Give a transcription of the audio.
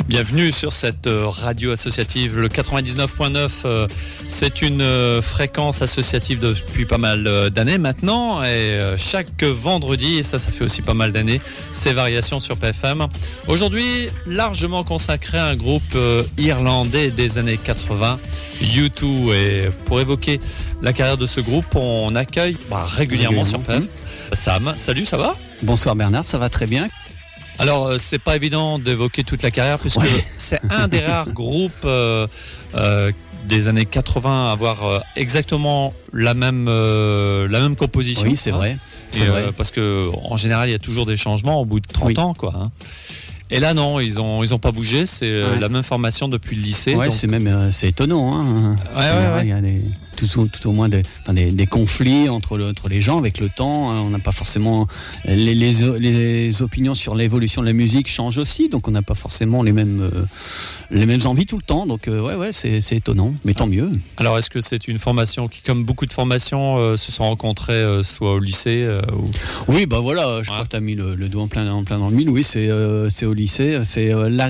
Bienvenue sur cette radio associative, le 99.9. C'est une fréquence associative depuis pas mal d'années maintenant. Et chaque vendredi, et ça fait aussi pas mal d'années, c'est Variations sur PFM. Aujourd'hui, largement consacré à un groupe irlandais des années 80, U2. Et pour évoquer la carrière de ce groupe, on accueille régulièrement sur PFM Sam. Salut, ça va ? Bonsoir Bernard, ça va très bien. Alors, c'est pas évident d'évoquer toute la carrière puisque c'est un des rares groupes des années 80 à avoir exactement la même composition. Oui, c'est vrai. C'est vrai. Parce que en général, il y a toujours des changements au bout de 30 ans, quoi. Hein. Et là, non, ils ont pas bougé. C'est la même formation depuis le lycée. Ouais, donc... c'est étonnant. Hein. Ouais. Il y a tout au moins des conflits entre les gens avec le temps. On n'a pas forcément les opinions sur l'évolution de la musique changent aussi, donc on n'a pas forcément les mêmes envies tout le temps. Donc c'est étonnant, mais tant mieux. Alors, est-ce que c'est une formation qui, comme beaucoup de formations, se sont rencontrées soit au lycée ou... Oui, je crois que tu as mis le doigt en plein dans le mille. Oui, c'est au lycée. C'est